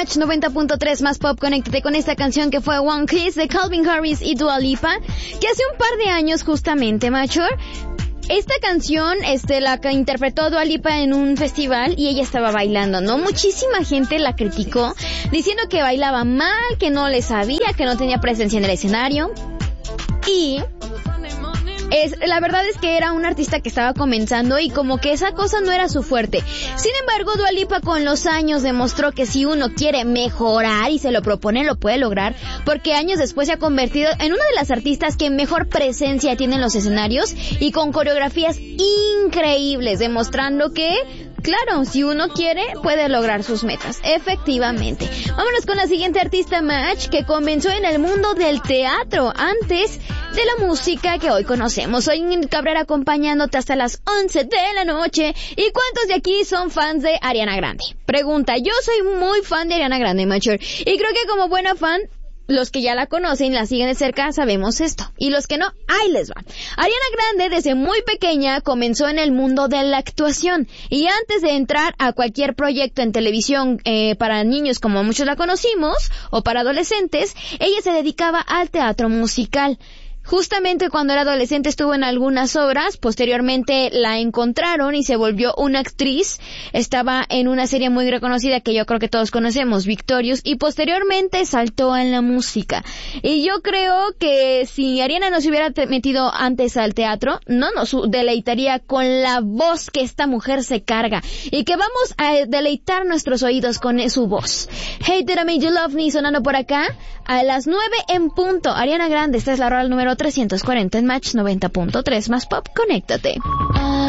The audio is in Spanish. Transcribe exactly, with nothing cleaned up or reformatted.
Match noventa punto tres más pop. Conéctate con esta canción que fue One Kiss de Calvin Harris y Dua Lipa, que hace un par de años justamente, Macho, esta canción este, la que interpretó Dua Lipa en un festival y ella estaba bailando, ¿no? Muchísima gente la criticó, diciendo que bailaba mal, que no le sabía, que no tenía presencia en el escenario. Y es, la verdad es que era un artista que estaba comenzando y como que esa cosa no era su fuerte. Sin embargo, Dua Lipa con los años demostró que si uno quiere mejorar y se lo propone, lo puede lograr, porque años después se ha convertido en una de las artistas que mejor presencia tiene en los escenarios y con coreografías increíbles, demostrando que, claro, si uno quiere, puede lograr sus metas. Efectivamente. Vámonos con la siguiente artista, Match, que comenzó en el mundo del teatro antes de la música que hoy conocemos. Soy Ingrid Cabrera acompañándote hasta las once de la noche. ¿Y cuántos de aquí son fans de Ariana Grande? Pregunta, yo soy muy fan de Ariana Grande, Macho. Y creo que como buena fan, los que ya la conocen y la siguen de cerca sabemos esto. Y los que no, ahí les va. Ariana Grande desde muy pequeña comenzó en el mundo de la actuación. Y antes de entrar a cualquier proyecto en televisión eh, para niños como muchos la conocimos, o para adolescentes, ella se dedicaba al teatro musical. Justamente cuando era adolescente estuvo en algunas obras, posteriormente la encontraron y se volvió una actriz. Estaba en una serie muy reconocida que yo creo que todos conocemos, Victorious, y posteriormente saltó en la música. Y yo creo que si Ariana no se hubiera metido antes al teatro, no nos deleitaría con la voz que esta mujer se carga y que vamos a deleitar nuestros oídos con su voz. Hey, Did I Make You Love Me sonando por acá a las nueve en punto. Ariana Grande, esta es la rola número trescientos cuarenta en Match noventa punto tres más pop. Conéctate.